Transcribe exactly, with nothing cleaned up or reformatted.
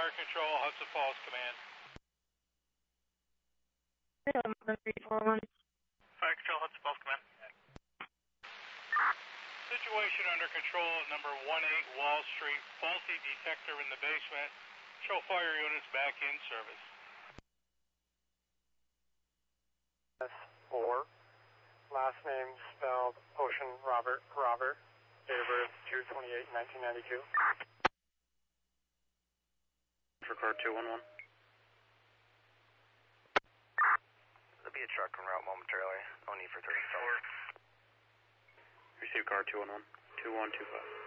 Fire Control, Hudson Falls Command. three four one. Fire Control, Hudson Falls Command. Situation under control at number one eight Wall Street. Faulty detector in the basement. Show fire units back in service. S four. Last name spelled Ocean Robert Robert. Date of birth two twenty-eight nineteen ninety-two. For car two one one. There'll be a truck en route momentarily. No need for thirty. Receive car two one one. two one two five.